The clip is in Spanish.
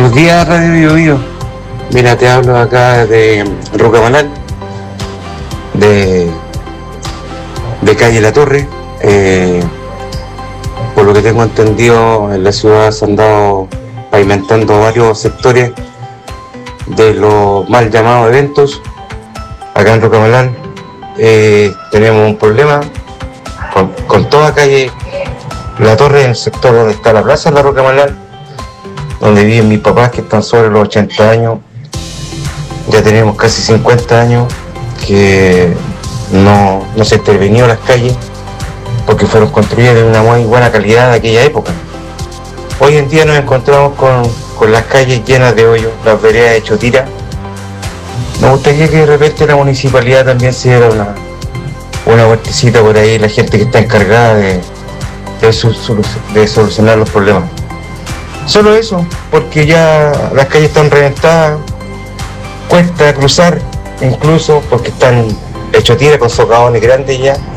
Buenos días, Radio Bio Bio. Mira, te hablo acá de Rucamalal, de, de calle La Torre. Por lo que tengo entendido, en la ciudad se han dado pavimentando varios sectores de los mal llamados eventos. Acá en Rucamalal tenemos un problema con toda calle La Torre, en el sector donde está la plaza de la Rucamalal, donde viven mis papás, que están sobre los 80 años. Ya tenemos casi 50 años que no se ha intervenido en las calles porque fueron construidas de una muy buena calidad de aquella época. Hoy en día nos encontramos con las calles llenas de hoyos, las veredas hechas tira. Me gustaría que de repente la municipalidad también se diera una vueltecita por ahí, la gente que está encargada de solucionar los problemas. Solo eso, porque ya las calles están reventadas, cuesta cruzar, incluso porque están hechos tira con socavones grandes ya.